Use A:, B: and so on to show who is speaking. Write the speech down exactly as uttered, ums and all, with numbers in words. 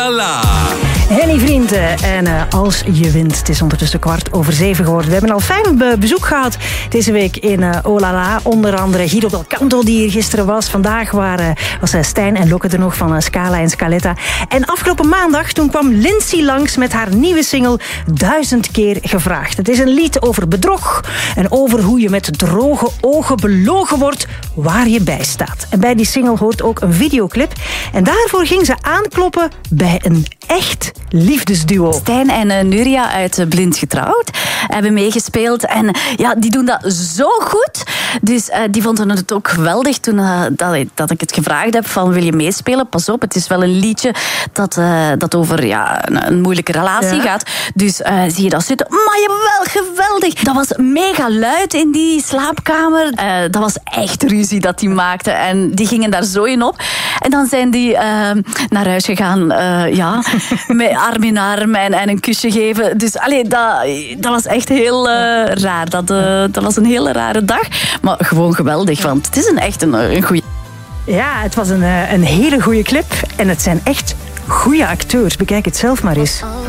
A: La La.
B: Henny Vrienden. En uh, als je wint, het is ondertussen kwart over zeven geworden. We hebben al fijn be- bezoek gehad deze week in uh, Oh La La. Onder andere Guido Del Canto, die hier gisteren was. Vandaag waren, was uh, Stijn en Lokke er nog van uh, Scala en Scaletta. En afgelopen maandag, toen kwam Lindsay langs met haar nieuwe single Duizend keer gevraagd. Het is een lied over bedrog en over hoe je met droge ogen belogen wordt waar je bij staat. En bij die single hoort ook een videoclip. En daarvoor ging ze aankloppen bij een echt liefdesduo.
C: Stijn en uh, Nuria uit uh, Blind Getrouwd hebben meegespeeld. En ja, die doen dat zo goed. Dus uh, die vonden het ook geweldig toen uh, dat, dat ik het gevraagd heb van wil je meespelen? Pas op, het is wel een liedje dat, uh, dat over ja, een, een moeilijke relatie ja. gaat. Dus uh, zie je dat zitten. Maar je wel geweldig. Dat was mega luid in die slaapkamer. Uh, dat was echt ruzie dat die maakten. En die gingen daar zo in op. En dan zijn die uh, naar huis gegaan. Uh, ja, met arm in arm en, en een kusje geven. Dus allee, dat, dat was echt heel uh, raar. Dat, uh, dat was een hele rare dag. Maar gewoon geweldig, want het is een echt een, een goede...
B: Ja, het was een, een hele goede clip. En het zijn echt goede acteurs. Bekijk het zelf maar eens.